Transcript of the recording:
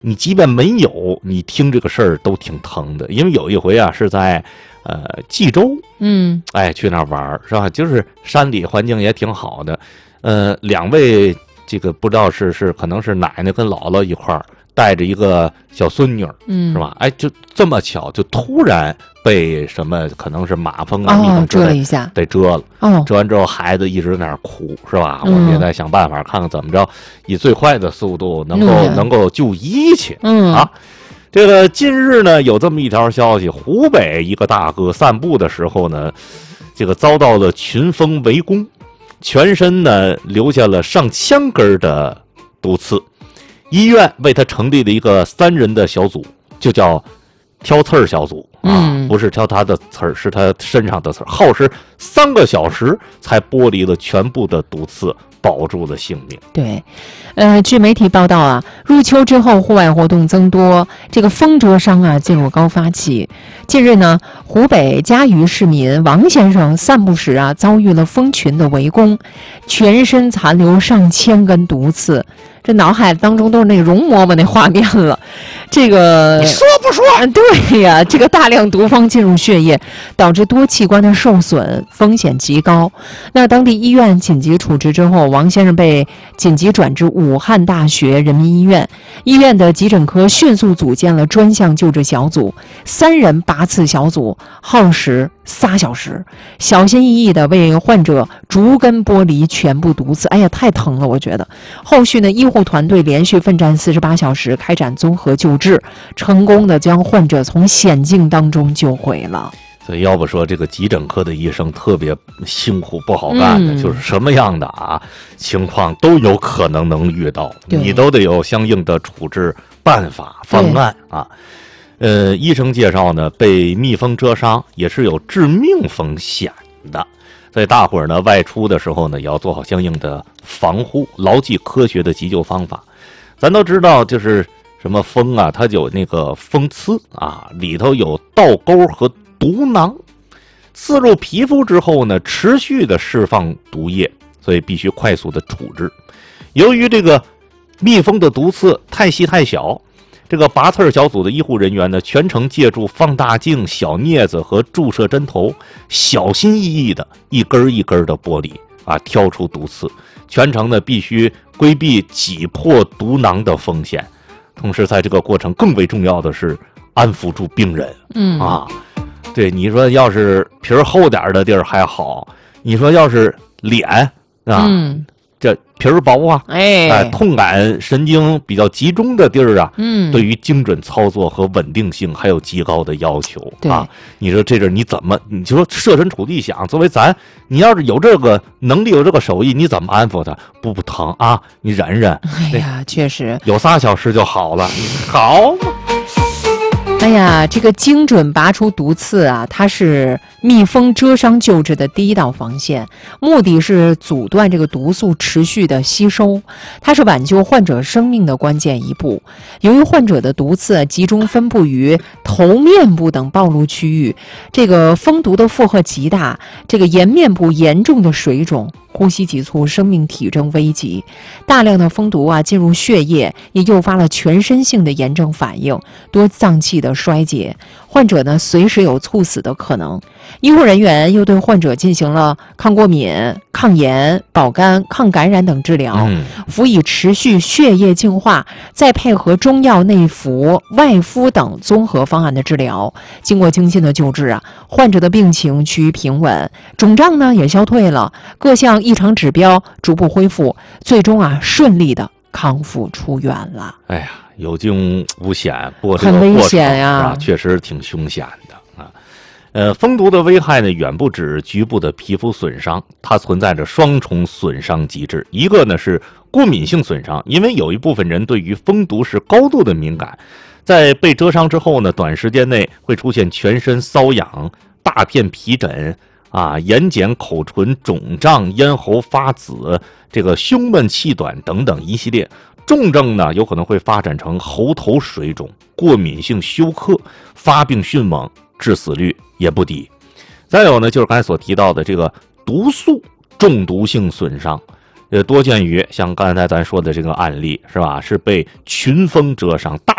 你即便没有，你听这个事儿都挺疼的。因为有一回啊，是在济州，去那儿玩是吧？就是山里环境也挺好的，两位这个不知道是可能是奶奶跟姥姥一块儿带着一个小孙女，是吧？就这么巧，就突然被什么可能是马蜂啊、蜜蜂蛰了一下， 被蛰了。蛰完之后，孩子一直在那儿哭，是吧？我们也在想办法，看看怎么着，以最快的速度能够就医去。这个近日呢，有这么一条消息，湖北一个大哥散步的时候呢，这个遭到了群蜂围攻，全身呢留下了上千根的毒刺。医院为他成立了一个3人的小组，就叫挑刺儿小组不是挑他的刺儿，是他身上的刺儿，耗时3个小时才剥离了全部的毒刺，保住了性命。 对，据媒体报道啊，入秋之后户外活动增多，这个蜂蛰伤啊进入高发期。近日呢，湖北嘉鱼市民王先生散步时啊遭遇了蜂群的围攻，全身残留上千根毒刺，这脑海当中都是那个容嬷嬷那画面了。这个你说不说？ 对呀，这个大量毒蜂进入血液，导致多器官的受损，风险极高。那当地医院紧急处置之后，王先生被紧急转至武汉大学人民医院。医院的急诊科迅速组建了专项救治小组，3人拔刺小组，耗时3小时，小心翼翼地为患者逐根剥离全部毒刺。哎呀，太疼了，我觉得。后续呢，医护团队连续奋战48小时，开展综合救治，成功的将患者从险境当中救回了。 所以要不说这个急诊科的医生特别辛苦不好干的，就是什么样的情况都有可能能遇到，你都得有相应的处置办法方案啊。医生介绍呢，被蜜蜂蛰伤也是有致命风险的，所以大伙儿呢外出的时候呢，也要做好相应的防护，牢记科学的急救方法。咱都知道，就是什么蜂啊，它有那个蜂刺里头有倒钩和毒囊，刺入皮肤之后呢，持续的释放毒液，所以必须快速的处置。由于这个蜜蜂的毒刺太细太小，这个拔刺小组的医护人员呢，全程借助放大镜、小镊子和注射针头，小心翼翼的一根一根的剥离挑出毒刺，全程呢必须规避挤破毒囊的风险。同时在这个过程更为重要的是安抚住病人。对，你说要是皮儿厚点的地儿还好，你说要是脸这皮儿薄痛感神经比较集中的地儿对于精准操作和稳定性还有极高的要求你说这阵你怎么，你就说设身处地想，作为咱，你要是有这个能力有这个手艺，你怎么安抚他？不疼你忍忍。 哎呀，确实有3小时就好了，好嘛。 哎呀，这个精准拔出毒刺它是蜜蜂蛰伤救治的第一道防线，目的是阻断这个毒素持续的吸收，它是挽救患者生命的关键一步。由于患者的毒刺集中分布于头面部等暴露区域，这个蜂毒的负荷极大，这个颜面部严重的水肿，呼吸急促，生命体征危急。大量的蜂毒进入血液，也诱发了全身性的炎症反应，多脏器的衰竭，患者呢随时有猝死的可能。医护人员又对患者进行了抗过敏、抗炎、保肝、抗感染等治疗，辅以持续血液净化，再配合中药内服、外敷等综合方案的治疗。经过精心的救治患者的病情趋于平稳，肿胀呢也消退了，各项异常指标逐步恢复，最终顺利的康复出院了。 哎呀，有惊无险，不过很危险呀， 确实挺凶险的蜂毒的危害呢，远不止局部的皮肤损伤，它存在着双重损伤机制。一个呢是过敏性损伤，因为有一部分人对于蜂毒是高度的敏感，在被蛰伤之后呢，短时间内会出现全身瘙痒、大片皮疹眼睑、口唇肿胀、咽喉发紫，这个胸闷气短等等一系列。重症呢，有可能会发展成喉头水肿、过敏性休克，发病迅猛，致死率也不低。再有呢，就是刚才所提到的这个毒素中毒性损伤， 多见于像刚才咱说的这个案例，是吧？是被群蜂蛰伤，大